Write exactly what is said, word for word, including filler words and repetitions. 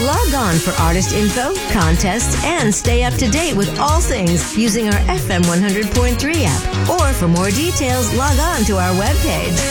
Log on for artist info, contests, and stay up to date with all things using our F M one hundred point three app. Or for more details, log on to our webpage.